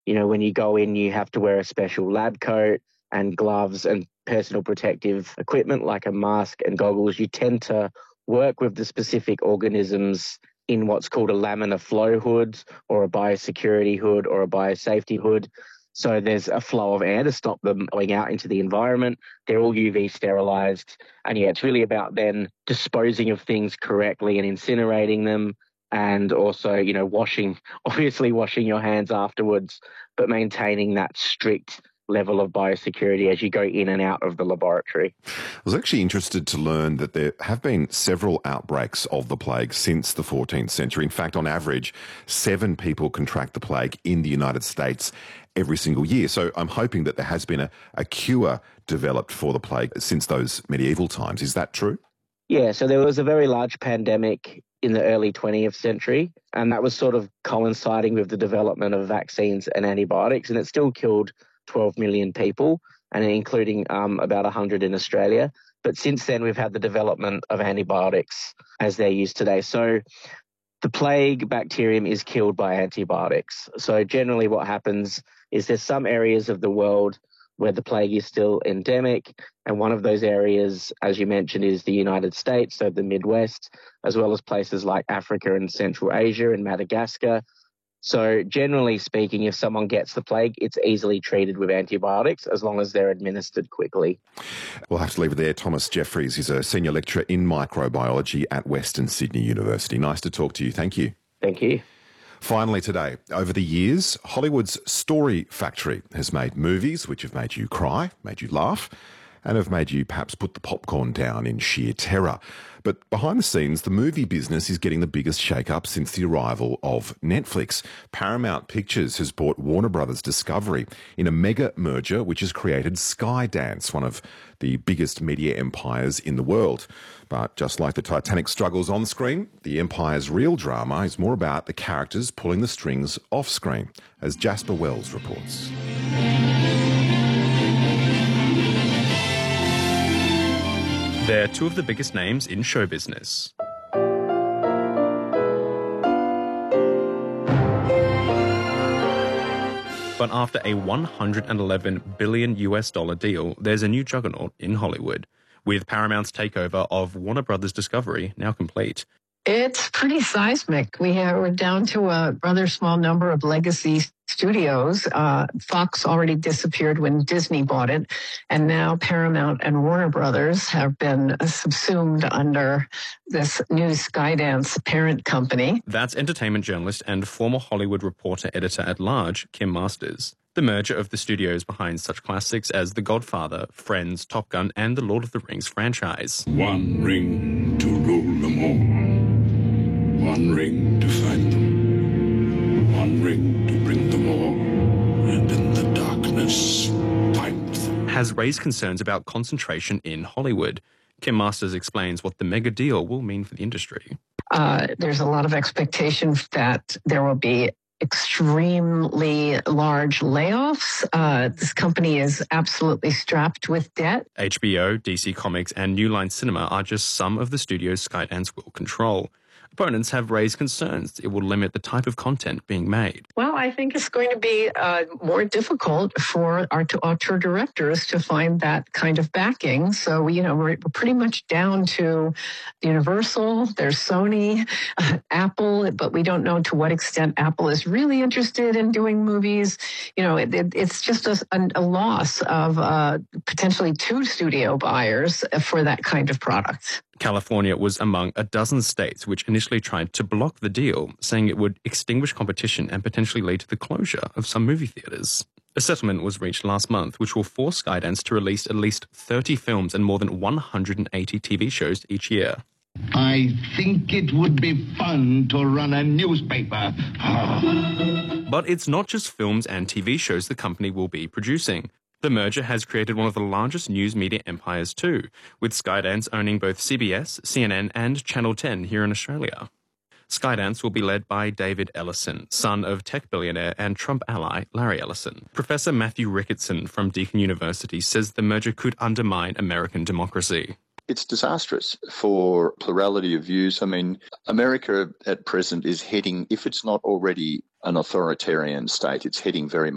When you go in, you have to wear a special lab coat and gloves and personal protective equipment like a mask and goggles. You tend to work with the specific organisms in what's called a laminar flow hood or a biosecurity hood or a biosafety hood. So there's a flow of air to stop them going out into the environment. They're all UV sterilised. And yeah, it's really about then disposing of things correctly and incinerating them, and also, washing your hands afterwards, but maintaining that strict level of biosecurity as you go in and out of the laboratory. I was actually interested to learn that there have been several outbreaks of the plague since the 14th century. In fact, on average, 7 people contract the plague in the United States every single year. So I'm hoping that there has been a cure developed for the plague since those medieval times. Is that true? Yeah, so there was a very large pandemic in the early 20th century, and that was sort of coinciding with the development of vaccines and antibiotics, and it still killed 12 million people, and including about 100 in Australia. But since then, we've had the development of antibiotics as they're used today. So the plague bacterium is killed by antibiotics. So generally what happens is there's some areas of the world where the plague is still endemic, and one of those areas, as you mentioned, is the United States, so the Midwest, as well as places like Africa and Central Asia and Madagascar. So generally speaking, if someone gets the plague, it's easily treated with antibiotics as long as they're administered quickly. We'll have to leave it there. Thomas Jeffries is a senior lecturer in microbiology at Western Sydney University. Nice to talk to you. Thank you. Thank you. Finally today, over the years, Hollywood's Story Factory has made movies which have made you cry, made you laugh, and have made you perhaps put the popcorn down in sheer terror. But behind the scenes, the movie business is getting the biggest shake-up since the arrival of Netflix. Paramount Pictures has bought Warner Brothers Discovery in a mega merger which has created Skydance, one of the biggest media empires in the world. But just like the Titanic struggles on screen, the empire's real drama is more about the characters pulling the strings off screen, as Jasper Wells reports. They're two of the biggest names in show business. But after a $111 billion deal, there's a new juggernaut in Hollywood, with Paramount's takeover of Warner Brothers Discovery now complete. It's pretty seismic. We're down to a rather small number of legacy studios. Fox already disappeared when Disney bought it, and now Paramount and Warner Brothers have been subsumed under this new Skydance parent company. That's entertainment journalist and former Hollywood Reporter editor-at-large, Kim Masters. The merger of the studios behind such classics as The Godfather, Friends, Top Gun, and the Lord of the Rings franchise. One ring to rule them all. One ring to find them. One ring to bring them all. And in the darkness, find them. Has raised concerns about concentration in Hollywood. Kim Masters explains what the mega deal will mean for the industry. There's a lot of expectation that there will be extremely large layoffs. This company is absolutely strapped with debt. HBO, DC Comics, and New Line Cinema are just some of the studios Skydance will control. Opponents have raised concerns it will limit the type of content being made. Well, I think it's going to be more difficult for our auteur directors to find that kind of backing. So, we're pretty much down to Universal, there's Sony, Apple, but we don't know to what extent Apple is really interested in doing movies. It's just a loss of potentially 2 studio buyers for that kind of product. California was among a dozen states which initially tried to block the deal, saying it would extinguish competition and potentially lead to the closure of some movie theaters. A settlement was reached last month which will force Skydance to release at least 30 films and more than 180 TV shows each year. I think it would be fun to run a newspaper. But it's not just films and TV shows the company will be producing. The merger has created one of the largest news media empires too, with Skydance owning both CBS, CNN and Channel 10 here in Australia. Skydance will be led by David Ellison, son of tech billionaire and Trump ally Larry Ellison. Professor Matthew Ricketson from Deakin University says the merger could undermine American democracy. It's disastrous for plurality of views. I mean, America at present is heading, if it's not already an authoritarian state, it's heading very